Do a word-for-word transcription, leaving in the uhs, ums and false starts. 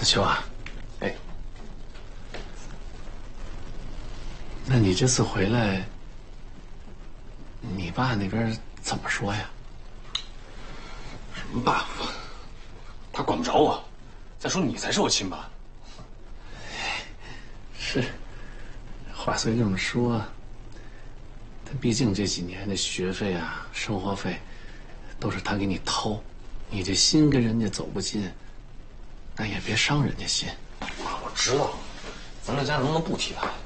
子秋啊， 哎， 那你这次回来，你爸那边怎么说呀？ 什么爸？他管不着我。再说你才是我亲爸。 是，话虽这么说，但毕竟这几年的学费啊、生活费，都是他给你掏，你这心跟人家走不近，那也别伤人家心。 妈，我知道，咱这家能不能不提他？